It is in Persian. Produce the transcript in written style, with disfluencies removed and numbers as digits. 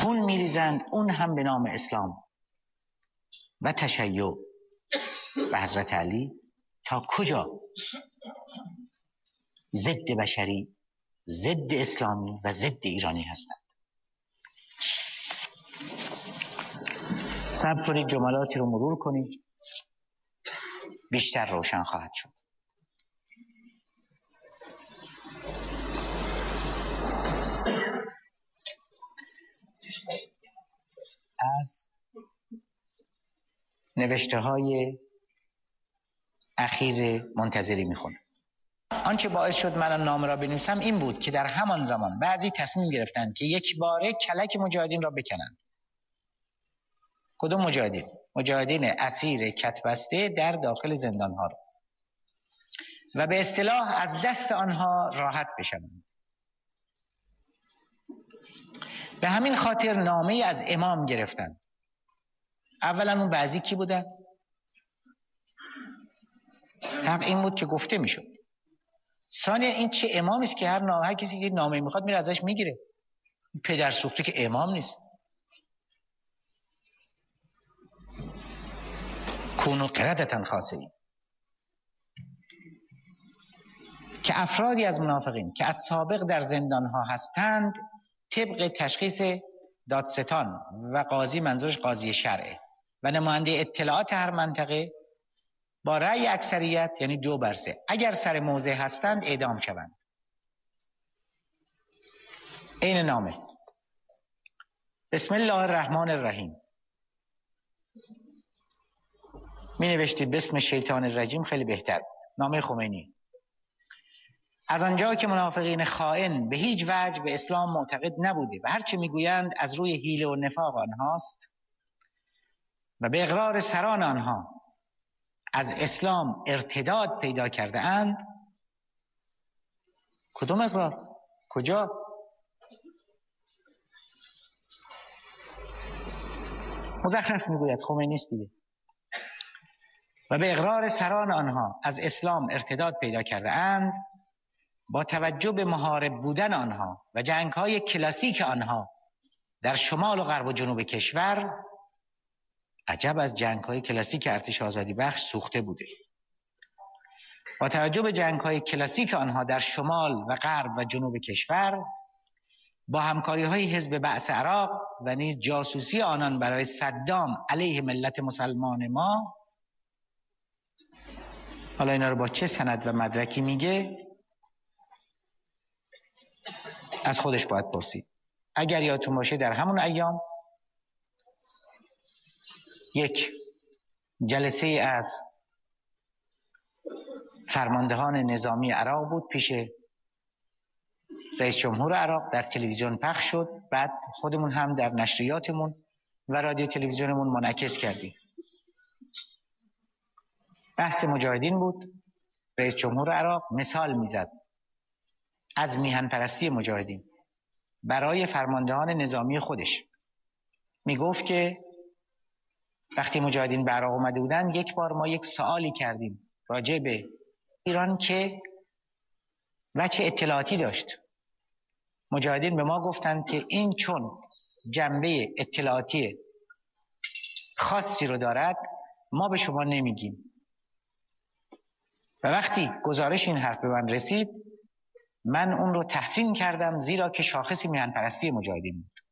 خون میریزند، اون هم به نام اسلام و تشیع به حضرت علی. تا کجا ضد بشری، ضد اسلامی و ضد ایرانی هستند. صبر کنید جملاتی رو مرور کنید، بیشتر روشن خواهد شد. از نوشته های اخیر منتظری میخونم. آنچه باعث شد من نامه را بنویسم این بود که در همان زمان بعضی تصمیم گرفتند که یک باره کلک مجاهدین را بکنند. کدوم مجاهدین؟ مجاهدین اسیر کتبسته در داخل زندان ها را، و به اصطلاح از دست آنها راحت بشوند. به همین خاطر نامه از امام گرفتند. اولا اون بعضی کی بودن؟ حق این بود که گفته میشد. ثانیا این چه امامی است که هر کسی که نامه میخواد میره ازش میگیره؟ پدر سوخته که امام نیست. کونو قردتن خاصه‌ای. که افرادی از منافقین که از سابق در زندان ها هستند طبق تشخیص دادستان و قاضی، منظورش قاضی شرعه، و نماینده اطلاعات هر منطقه با رأی اکثریت یعنی 2/3 اگر سر موضع هستند اعدام شوند. این نامه: بسم الله الرحمن الرحیم. می نوشتید بسم شیطان الرجیم خیلی بهتر. نامه خمینی: از آنجا که منافقین خائن به هیچ وجه به اسلام معتقد نبوده و هرچه میگویند از روی حیله و نفاق آنهاست و به اقرار سران آنها از اسلام ارتداد پیدا کرده اند. کدوم اقرار؟ کجا؟ مزخرف میگوید، خمینی است دیگه. و به اقرار سران آنها از اسلام ارتداد پیدا کرده اند، با توجه به محارب بودن آنها و جنگ‌های کلاسیک آنها در شمال و غرب و جنوب کشور، عجب از جنگ‌های کلاسیک ارتش آزادی بخش سوخته بوده. با توجه به جنگ‌های کلاسیک آنها در شمال و غرب و جنوب کشور، با همکاری‌های حزب بعث عراق و نیز جاسوسی آنان برای صدام علیه ملت مسلمان ما. حالا اینا رو با چه سند و مدرکی میگه از خودش باید پرسید. اگر یادتون باشه در همون ایام یک جلسه از فرماندهان نظامی عراق بود پیش رئیس جمهور عراق، در تلویزیون پخش شد. بعد خودمون هم در نشریاتمون و رادیو تلویزیونمون منعکس کردیم. بحث مجاهدین بود. رئیس جمهور عراق مثال میزد از میهن پرستی مجاهدین برای فرماندهان نظامی خودش. میگفت که وقتی مجاهدین به عراق اومده بودن، یک بار ما یک سوالی کردیم راجع به ایران که وجه اطلاعاتی داشت. مجاهدین به ما گفتند که این چون جنبه اطلاعاتی خاصی رو دارد ما به شما نمیگیم. و وقتی گزارش این حرف به من رسید من اون رو تحسین کردم، زیرا که شاخصی میهن پرستی مجاهدین بود.